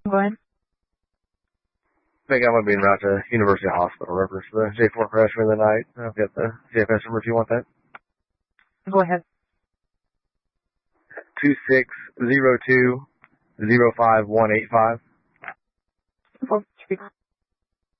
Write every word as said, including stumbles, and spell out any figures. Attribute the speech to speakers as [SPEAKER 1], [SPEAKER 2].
[SPEAKER 1] Go ahead.
[SPEAKER 2] I think I'm going to be en route to University Hospital Rivers for the J four freshman of the night. I've got the J F S number if you want that.
[SPEAKER 1] Go ahead.
[SPEAKER 2] two six zero two zero five one eight five.
[SPEAKER 1] Four, three,